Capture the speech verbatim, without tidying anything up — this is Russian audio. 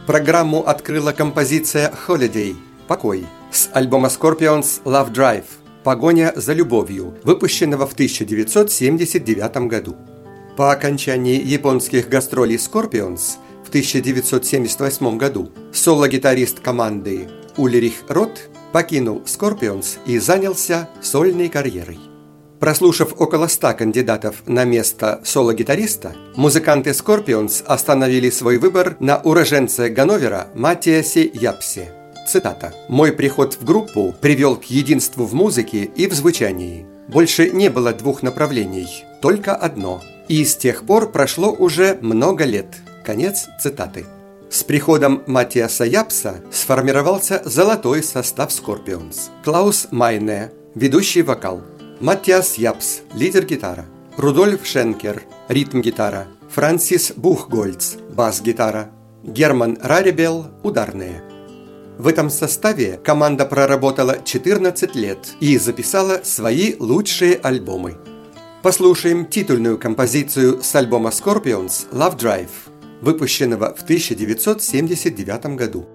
Программу открыла композиция «Holiday» – «Покой» с альбома Scorpions «Love Drive» – «Погоня за любовью», выпущенного в тысяча девятьсот семьдесят девятом году. По окончании японских гастролей Scorpions в тысяча девятьсот семьдесят восьмом году соло-гитарист команды Ульрих Рот покинул Scorpions и занялся сольной карьерой. Прослушав около ста кандидатов на место соло-гитариста, музыканты Scorpions остановили свой выбор на уроженце Ганновера Маттиасе Япсе. Цитата: «Мой приход в группу привел к единству в музыке и в звучании. Больше не было двух направлений, только одно. И с тех пор прошло уже много лет». Конец цитаты. С приходом Маттиаса Япса сформировался золотой состав Scorpions. Клаус Майне – ведущий вокал, Маттиас Япс – лидер-гитара, Рудольф Шенкер – ритм-гитара, Франсис Бухгольц – бас-гитара, Герман Рарибел – ударные. В этом составе команда проработала четырнадцать лет и записала свои лучшие альбомы. Послушаем титульную композицию с альбома Scorpions «Love Drive», выпущенного в тысяча девятьсот семьдесят девятом году.